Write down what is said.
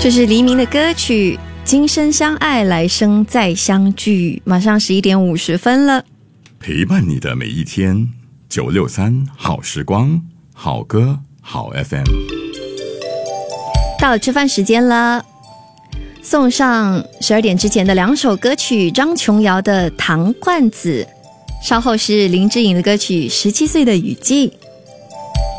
这是黎明的歌曲，今生相爱，来生再相聚。马上11点50分了， 陪伴你的每一天，963好时光，好歌好 FM。 到了吃饭时间了，送上12点之前的2首歌曲，张琼瑶的《糖罐子》，稍后是林志颖的歌曲《17岁的雨季》。